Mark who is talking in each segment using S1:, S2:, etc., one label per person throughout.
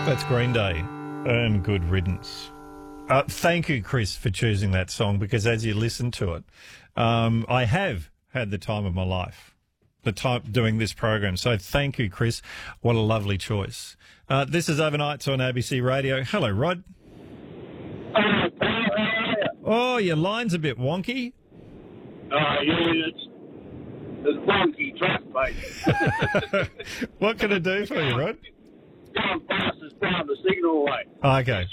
S1: That's Green Day and Good Riddance. Thank you, Chris, for choosing that song, because as you listen to it, I have had the time of my life, the time doing this program. So thank you, Chris. What a lovely choice. This is Overnights on ABC Radio. Hello, Rod. Oh, your line's a bit wonky.
S2: Yeah, it's wonky track, mate.
S1: What can I do for you, Rod?
S2: Going fast as down the signal away.
S1: Okay.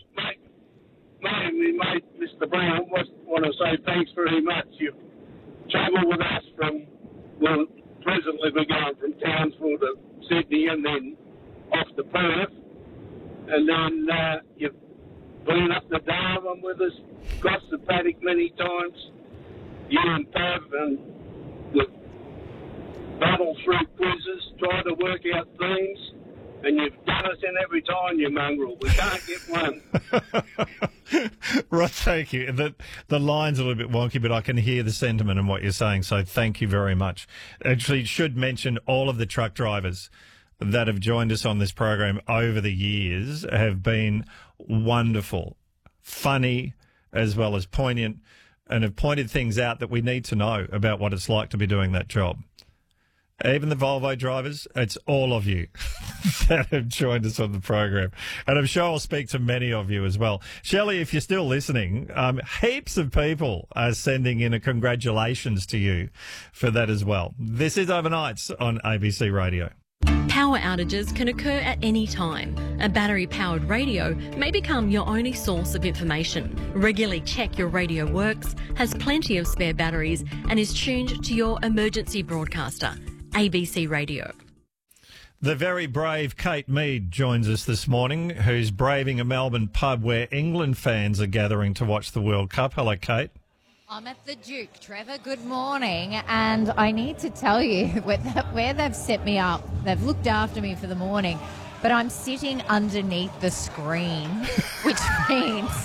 S2: Mate, Mr. Brown, want to say thanks very much. You've travelled with us from, well, presently we're going from Townsville to Sydney and then off to Perth. And then you've been up the Darwin with us, crossed the paddock many times. You and Pav and the battle through quizzes, trying to work out themes. And you've done us in every time, you mongrel. We can't get one.
S1: Right, thank you. The line's a little bit wonky, but I can hear the sentiment in what you're saying, so thank you very much. Actually, should mention all of the truck drivers that have joined us on this program over the years have been wonderful, funny, as well as poignant, and have pointed things out that we need to know about what it's like to be doing that job. Even the Volvo drivers, it's all of you that have joined us on the program. And I'm sure I'll speak to many of you as well. Shelley, if you're still listening, heaps of people are sending in a congratulations to you for that as well. This is Overnights on ABC Radio.
S3: Power outages can occur at any time. A battery-powered radio may become your only source of information. Regularly check your radio works, has plenty of spare batteries, and is tuned to your emergency broadcaster. ABC Radio.
S1: The very brave Kate Mead joins us this morning, who's braving a Melbourne pub where England fans are gathering to watch the World Cup. Hello, Kate.
S4: I'm at the Duke, Trevor. Good morning. And I need to tell you, where they've set me up, they've looked after me for the morning, but I'm sitting underneath the screen, which means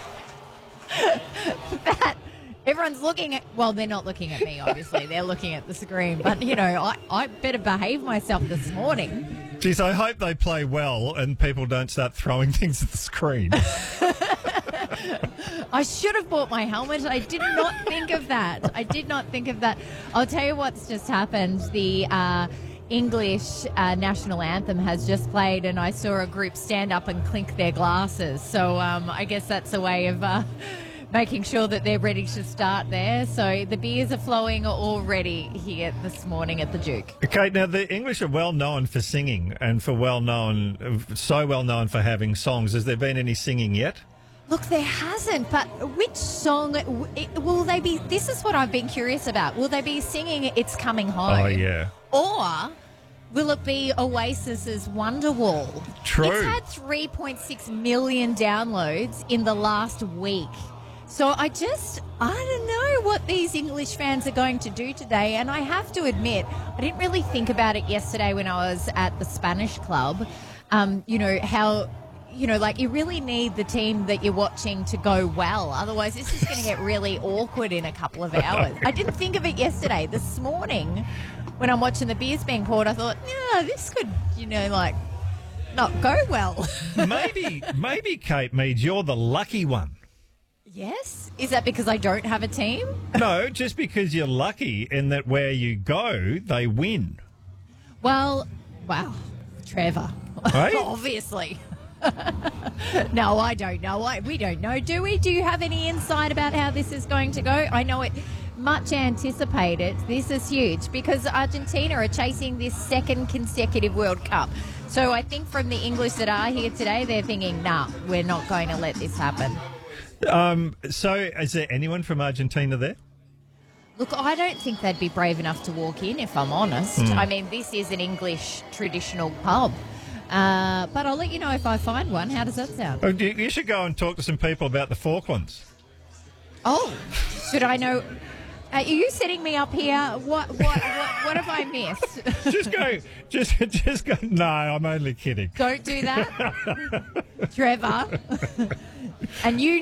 S4: that everyone's looking at, well, they're not looking at me, obviously. They're looking at the screen. But, you know, I better behave myself this morning.
S1: Geez, I hope they play well and people don't start throwing things at the screen.
S4: I should have bought my helmet. I did not think of that. I'll tell you what's just happened. The English national anthem has just played, and I saw a group stand up and clink their glasses. So I guess that's a way of making sure that they're ready to start there. So the beers are flowing already here this morning at the Duke.
S1: Okay, now the English are well known for singing and so well known for having songs. Has there been any singing yet?
S4: Look, there hasn't, but which song will they be? This is what I've been curious about. Will they be singing It's Coming Home?
S1: Oh, yeah.
S4: Or will it be Oasis's Wonderwall?
S1: True.
S4: It's had 3.6 million downloads in the last week. So I don't know what these English fans are going to do today. And I have to admit, I didn't really think about it yesterday when I was at the Spanish club. You really need the team that you're watching to go well. Otherwise, this is going to get really awkward in a couple of hours. I didn't think of it yesterday. This morning, when I'm watching the beers being poured, I thought, yeah, this could, not go well.
S1: Maybe, Kate Mead, you're the lucky one.
S4: Yes? Is that because I don't have a team?
S1: No, just because you're lucky in that where you go, they win.
S4: Well, wow, Trevor.
S1: Right?
S4: Obviously. No, I don't know. We don't know, do we? Do you have any insight about how this is going to go? I know it much anticipated. This is huge because Argentina are chasing this second consecutive World Cup. So I think from the English that are here today, they're thinking, nah, we're not going to let this happen.
S1: So is there anyone from Argentina there?
S4: Look, I don't think they'd be brave enough to walk in, if I'm honest. I mean, this is an English traditional pub. But I'll let you know if I find one. How does that sound?
S1: Oh, you should go and talk to some people about the Falklands.
S4: Oh, should I know? Are you setting me up here? What have I missed?
S1: Just go. No, I'm only kidding.
S4: Don't do that, Trevor. And